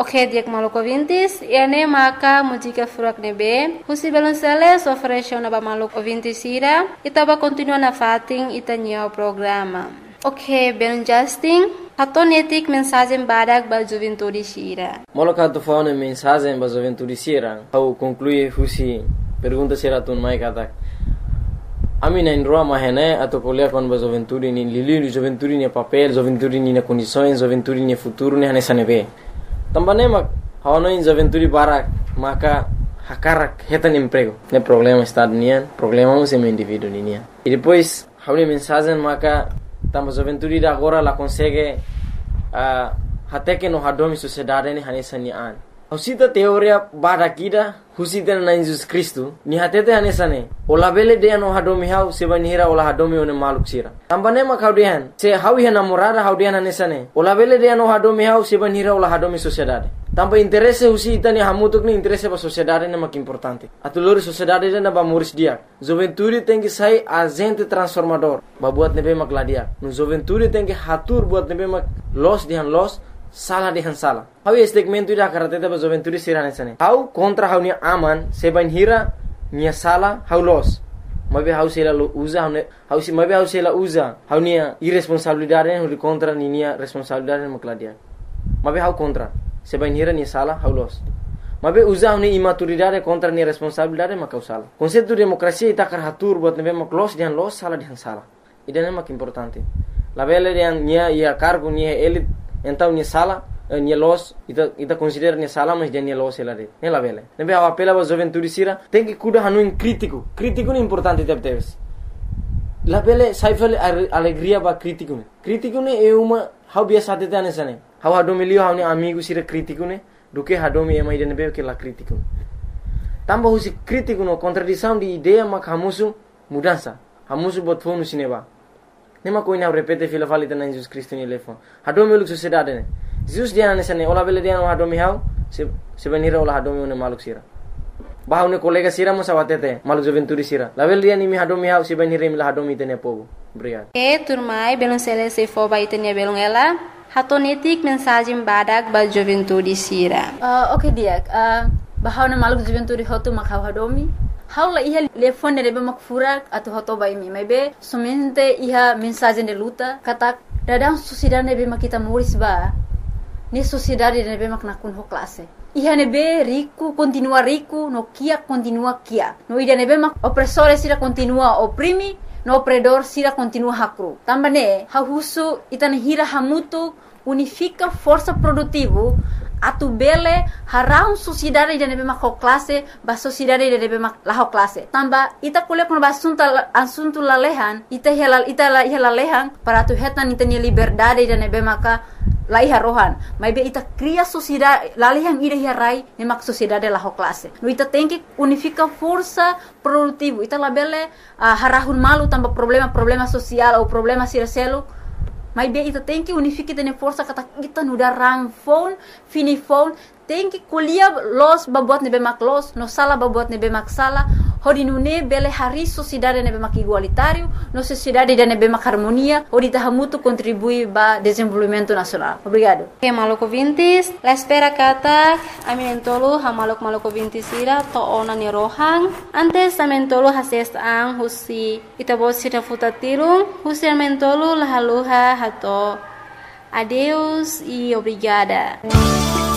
Ok, dia maluco ouvintes, e ane maka música furak nebe, husi belum sele oferece na maluco ouvintes ira, itaba continua na fating itanya o programa. Ok, belum Justin, hatonetik mensagem badak ba juventude sira. Moloka tu fauna mensagem ba juventude sira, au conclui husi pergunta sira tun mai katak. Ami na indroa mahene atau kuliah kon ba juventude ni lili juventude ni papel, juventude ni na condições, juventude ni futuro ni hane sanebe. Também mak hawano in juventude barak maka hakarak hetan emprego. Ne problema estado nian, problema um sem indivíduo nian. E depois hawni mensagem maka tamba juventude da agora la consegue até que no hadomi sociedade ni hane sanian. Husita teoria barakida husita na Jesus Cristo ni hatete hane sane. Ola bele de no hadomi hau sebanira ola hadomi one maluk sira. Tambane mak haudian se hawi hana morada haudian hane sane. Ola bele de no hadomi hau sebanira ola hadomi sociedade. Tamba interesse husita ni hamutuk ni interesse ba sociedade ne mak importante. Atulori sociedade na ba muris dia. Juventude tem que sai agente transformador. Ba buat nebe mak ladia. No juventude tem que hatur buat nebe mak los dihan los salah dihan salah. Hau segmento ida karate ba juventude sirane sane. Hau contra hau ni aman seban hira nia salah hau los. Mabe hau sela usa hau si mabe hau sela usa hau nia irresponsabilidade hu contra ni nia responsabilidade makladia. Mabe hau contra seban hira nia salah hau los. Mabe usa hau ni imaturidade contra nia responsabilidade makau salah. Konsepto demokrasia ita karatur buat nebe mak los dihan los salah dihan salah. Idane mak importante. La bele dihan nia ia cargo nia elit então nia salah nia los ita considera nia salah mas dia nia los ela de ne la vele nebe a apela ba juventude sira tem que cuida hanu in crítico ni importante teves la vele saifale alegria ba crítico ne é uma hau biasa tete ane sane hau hadomi lio hau ni amigo sira crítico ne duke hadomi e mai de nebe que la crítico tamba husi crítico no contradição de ideia mak hamusu mudança hamusu bot fonu sineba nema koina repete fila falita na Jesus Cristo ni lefon hadomi luk sociedade ne Jesus dia nane sane ola bele dia no hadomi hau sebenira ola hadomi one maluk sira bahau ne kolega sira mo sawatete maluk juventude sira la bele dia ni mi hadomi hau sebenira mi la hadomi tene pogo obrigado turmai belum sele se fo ba itenia belum ela hatonetik mensagem badak ba juventude sira. Ok dia bahau ne maluk juventude hotu mak hau hadomi hau la iha telefone rebe mak furak atau hoto bai mi maybe somente iha mensagem de luta katak dadang sociedade nebe mak kita muris ba ni sociedade nebe mak nakun ho classe iha nebe rico continua rico no kia continua kia no ida nebe mak opressore sira continua oprimi no opredor sira continua hakru tambane hau husu itana hira hamutu unifica força produtivo atu bele harau sociedade de nebe mak classe ba sociedade de nebe mak la classe tamba ita kuliah kon ba assunto la lehan ita la lehan para tu hetan itani liberdade de nebe maka la iha rohan maybe ita cria sociedade la lehan ida hirai ne mak sociedade la classe no ita tem que unifica força produtivo ita la bele harahun malu tamba problema social ou problema siraselo mas bem ita tem que unificar tene força kata kita nuda ram phone fini phone tem que kuliah los babuat nebe mak los no sala babuat nebe mak sala hodi nune bele hari sociedade nebe mak igualitário no sociedade de nebe mak harmonia hodi tahamutu contribui ba desenvolvimento nacional. Obrigado. Ok, maluco vintis la espera kata aminentolo ha maluco vintis ira to ona ni rohang antes amentolo hases ang husi itabo sira futatiro husi amentolo la haluha hato adeus e obrigada.